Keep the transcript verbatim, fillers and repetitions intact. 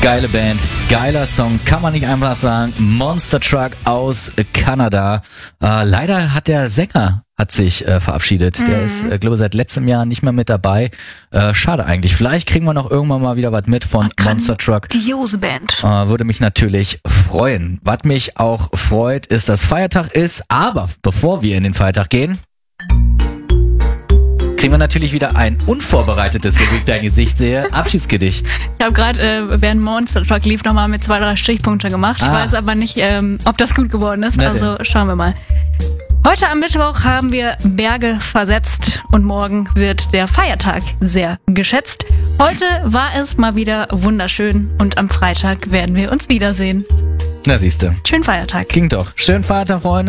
Geile Band, geiler Song, kann man nicht einfach sagen. Monster Truck aus Kanada. Äh, leider hat der Sänger hat sich äh, verabschiedet. Mhm. Der ist, äh, glaube ich, seit letztem Jahr nicht mehr mit dabei. Äh, schade eigentlich. Vielleicht kriegen wir noch irgendwann mal wieder was mit von Monster Truck. Grandiose Band. Äh, würde mich natürlich freuen. Was mich auch freut, ist, dass Feiertag ist. Aber bevor wir in den Feiertag gehen, kriegen wir natürlich wieder ein unvorbereitetes, so wie ich dein Gesicht sehe, Abschiedsgedicht. Ich habe gerade, äh, während Monster Truck lief, nochmal mit zwei, drei Stichpunkte gemacht. Ich ah. weiß aber nicht, ähm, ob das gut geworden ist. Na also denn. Schauen wir mal. Heute am Mittwoch haben wir Berge versetzt und morgen wird der Feiertag sehr geschätzt. Heute war es mal wieder wunderschön und am Freitag werden wir uns wiedersehen. Na siehste. Schönen Feiertag. Ging doch. Schönen Feiertag, Freunde.